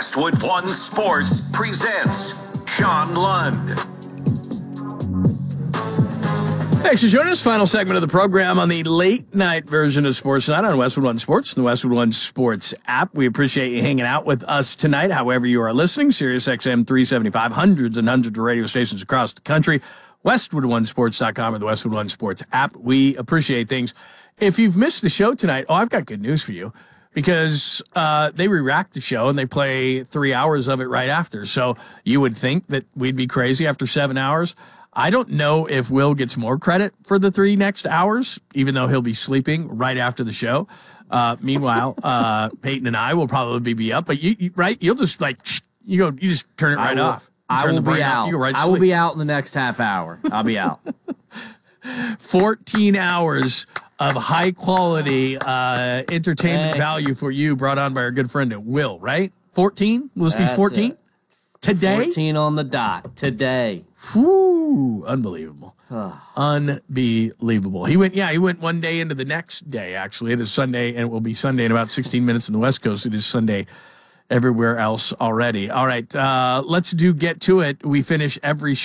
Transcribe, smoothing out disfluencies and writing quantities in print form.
Westwood One Sports presents Sean Lund. Thanks for joining us. Final segment of the program on the late night version of Sports Night on Westwood One Sports and the Westwood One Sports app. We appreciate you hanging out with us tonight, however you are listening. Sirius XM 375, hundreds and hundreds of radio stations across the country. WestwoodOneSports.com or the Westwood One Sports app. We appreciate things. If you've missed the show tonight, I've got good news for you because they re-rack the show and they play 3 hours of it right after. So you would think that we'd be crazy after 7 hours. I don't know if Will gets more credit for the 3 next hours, even though he'll be sleeping right after the show. Meanwhile, Peyton and I will probably be up, but you'll just you just turn it right off. I will be out. You go right to I will sleep. be out in the next half hour. I'll be out. 14 hours of high quality entertainment value for you, brought on by our good friend Will, right? 14? Will this be 14? Today? 14 on the dot. Today. Whew, unbelievable. Unbelievable. He went one day into the next day, actually. It is Sunday, and it will be Sunday in about 16 minutes in the West Coast. It is Sunday everywhere else already. All right, let's get to it. We finish every show